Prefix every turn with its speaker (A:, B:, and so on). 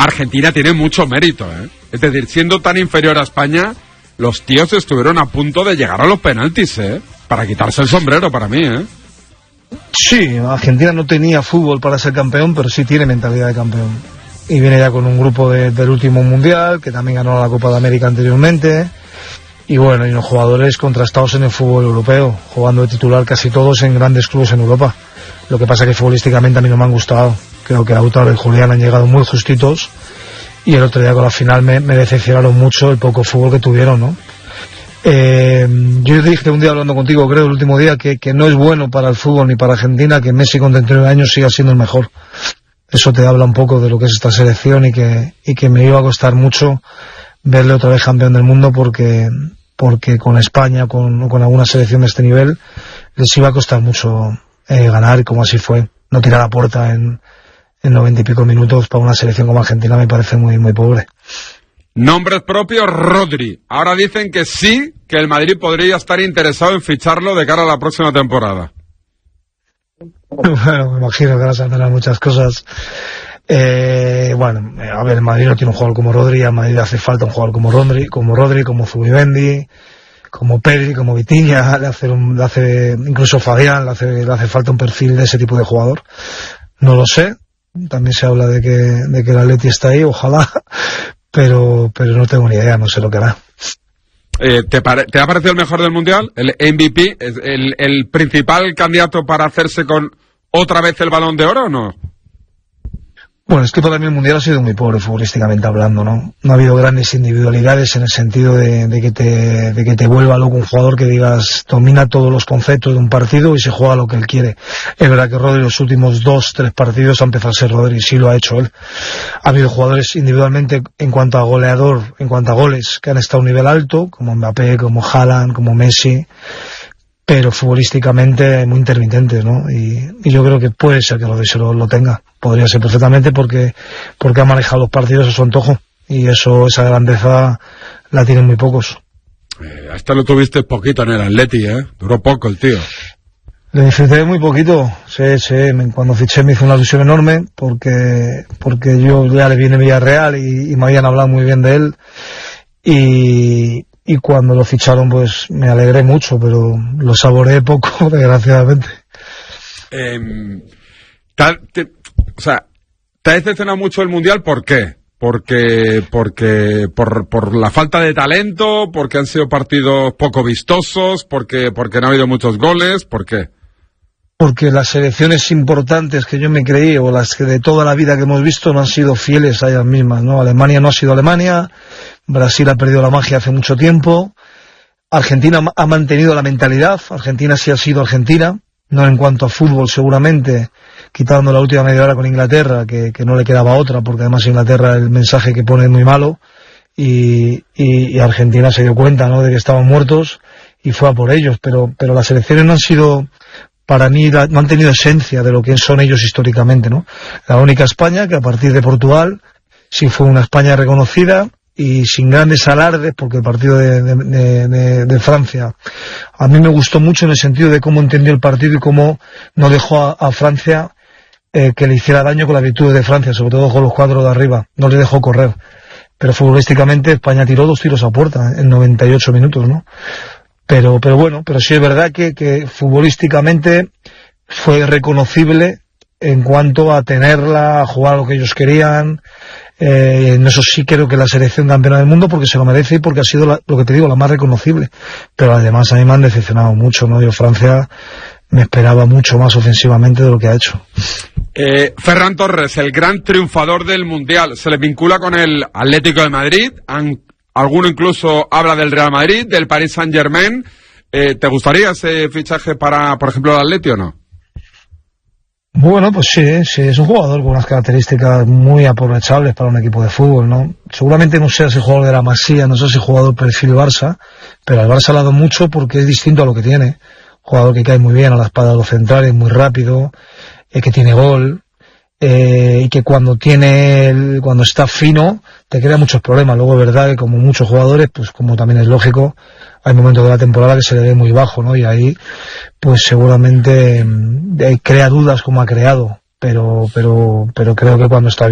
A: Argentina tiene mucho mérito, ¿eh? Es decir, siendo tan inferior a España, los tíos estuvieron a punto de llegar a los penaltis, para quitarse el sombrero para mí,
B: Sí, Argentina no tenía fútbol para ser campeón, pero sí tiene mentalidad de campeón. Y viene ya con un grupo del último mundial, que también ganó la Copa de América anteriormente. Y bueno, y unos jugadores contrastados en el fútbol europeo, jugando de titular casi todos en grandes clubes en Europa. Lo que pasa que futbolísticamente a mí no me han gustado. Creo que Lautaro y Julián han llegado muy justitos. Y el otro día con la final me decepcionaron mucho el poco fútbol que tuvieron, ¿no? Yo dije un día hablando contigo, creo, el último día, que no es bueno para el fútbol ni para Argentina que Messi con 39 años siga siendo el mejor. Eso te habla un poco de lo que es esta selección y que me iba a costar mucho verle otra vez campeón del mundo porque con España, con alguna selección de este nivel, les iba a costar mucho ganar, y como así fue. No tirar a puerta en 90 y pico minutos para una selección como Argentina me parece muy, muy pobre.
A: Nombres propios, Rodri. Ahora dicen que sí, que el Madrid podría estar interesado en ficharlo de cara a la próxima temporada.
B: Bueno, me imagino que ahora saldrán muchas cosas. Bueno, a ver, el Madrid no tiene un jugador como Rodri, al Madrid le hace falta un jugador como Rodri, como Zubimendi, como Pedri, como Vitinha, le hace incluso Fabián, le hace falta un perfil de ese tipo de jugador. No lo sé, también se habla de que el Atleti está ahí, ojalá, pero no tengo ni idea, no sé lo que hará.
A: ¿Te ha parecido el mejor del Mundial? ¿El MVP? ¿El principal candidato para hacerse con otra vez el Balón de Oro o no?
B: Bueno, es que para mí el Mundial ha sido muy pobre futbolísticamente hablando, ¿no? No ha habido grandes individualidades en el sentido de que te vuelva loco un jugador que digas domina todos los conceptos de un partido y se juega lo que él quiere. Es verdad que Rodri los últimos 2-3 partidos ha empezado a ser Rodri, sí lo ha hecho él. Ha habido jugadores individualmente en cuanto a goleador, en cuanto a goles, que han estado a un nivel alto, como Mbappé, como Haaland, como Messi, pero futbolísticamente muy intermitentes, ¿no? Y yo creo que puede ser que Rodri lo tenga. Podría ser perfectamente porque ha manejado los partidos a su antojo. Y esa grandeza la tienen muy pocos.
A: Hasta lo tuviste poquito en el Atleti, Duró poco el tío.
B: Le disfruté muy poquito. Sí. Cuando fiché me hizo una ilusión enorme porque yo ya le vine a Villarreal y me habían hablado muy bien de él. Y cuando lo ficharon pues me alegré mucho, pero lo saboreé poco, desgraciadamente.
A: ¿Te ha decepcionado mucho el Mundial? ¿Por qué? Porque por la falta de talento, porque han sido partidos poco vistosos, porque no ha habido muchos goles, ¿por qué?
B: Porque las selecciones importantes que yo me creí, o las que de toda la vida que hemos visto, no han sido fieles a ellas mismas, ¿no? Alemania no ha sido Alemania, Brasil ha perdido la magia hace mucho tiempo, Argentina ha mantenido la mentalidad, Argentina sí ha sido Argentina, no en cuanto a fútbol seguramente, quitando la última media hora con Inglaterra, que no le quedaba otra, porque además Inglaterra el mensaje que pone es muy malo, y Argentina se dio cuenta, ¿no?, de que estaban muertos y fue a por ellos, pero las selecciones no han sido, para mí, no han tenido esencia de lo que son ellos históricamente, ¿no? La única España que a partir de Portugal sí fue una España reconocida y sin grandes alardes, porque el partido de Francia a mí me gustó mucho en el sentido de cómo entendió el partido y cómo no dejó a Francia que le hiciera daño con las virtudes de Francia, sobre todo con los cuadros de arriba, no le dejó correr. Pero futbolísticamente España tiró 2 tiros a puerta en 98 minutos, ¿no? Pero bueno, pero sí es verdad que futbolísticamente fue reconocible en cuanto a tenerla, a jugar lo que ellos querían. En eso sí creo que la selección campeona del mundo, porque se lo merece y porque ha sido lo que te digo, la más reconocible. Pero además a mí me han decepcionado mucho, ¿no? Yo Francia me esperaba mucho más ofensivamente de lo que ha hecho.
A: Ferran Torres, el gran triunfador del Mundial, se le vincula con el Atlético de Madrid. Alguno incluso habla del Real Madrid, del Paris Saint-Germain. ¿Te gustaría ese fichaje para, por ejemplo, el Atleti o no?
B: Bueno, pues sí, es un jugador con unas características muy aprovechables para un equipo de fútbol, ¿no? Seguramente no sea ese jugador de la Masía, no sea ese jugador perfil Barça, pero al Barça le ha dado mucho porque es distinto a lo que tiene. Jugador que cae muy bien a la espada de los centrales, muy rápido, que tiene gol, y que cuando está fino te crea muchos problemas. Luego es verdad que como muchos jugadores, pues como también es lógico, hay momentos de la temporada que se le ve muy bajo, ¿no? Y ahí pues seguramente crea dudas como ha creado, pero creo que cuando está